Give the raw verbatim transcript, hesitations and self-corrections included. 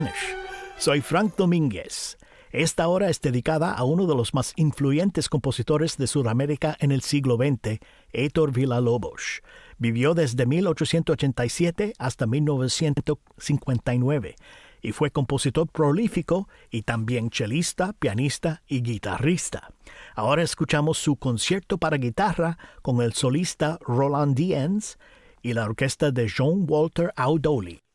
Soy Frank Domínguez. Esta hora es dedicada a uno de los más influyentes compositores de Sudamérica en el siglo veinte, Héctor Villa-Lobos. Vivió desde mil ochocientos ochenta y siete hasta mil novecientos cincuenta y nueve y fue compositor prolífico y también chelista, pianista y guitarrista. Ahora escuchamos su concierto para guitarra con el solista Roland Díez y la orquesta de John Walter Audoli.